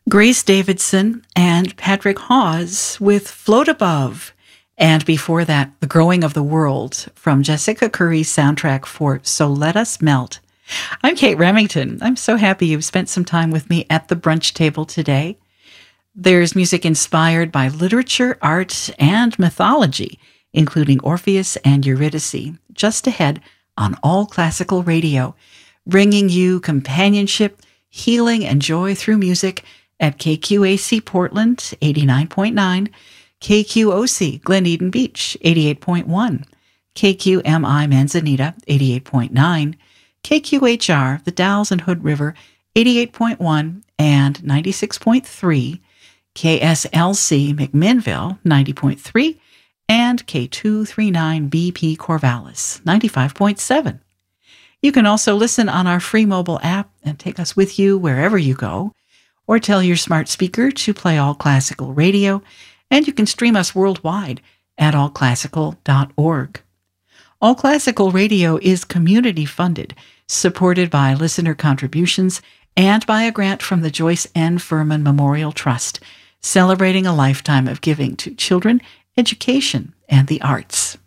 Grace Davidson and Patrick Hawes with Float Above. And before that, The Growing of the World from Jessica Curry's soundtrack for So Let Us Melt. I'm Kate Remington. I'm so happy you've spent some time with me at the brunch table today. There's music inspired by literature, art, and mythology, including Orpheus and Eurydice, just ahead on All Classical Radio, bringing you companionship, healing, and joy through music at KQAC Portland, 89.9, KQOC Glen Eden Beach, 88.1, KQMI Manzanita, 88.9, KQHR The Dalles and Hood River, 88.1 and 96.3, KSLC McMinnville, 90.3, and K239BP Corvallis, 95.7. You can also listen on our free mobile app and take us with you wherever you go, or tell your smart speaker to play All Classical Radio, and you can stream us worldwide at allclassical.org. All Classical Radio is community-funded, supported by listener contributions, and by a grant from the Joyce N. Furman Memorial Trust, celebrating a lifetime of giving to children, education, and the arts.